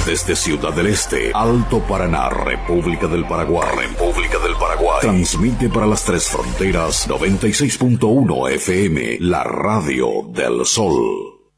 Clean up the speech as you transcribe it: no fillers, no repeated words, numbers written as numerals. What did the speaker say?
Desde Ciudad del Este, Alto Paraná, República del Paraguay. Transmite para las tres fronteras 96.1 FM, la radio del Sol.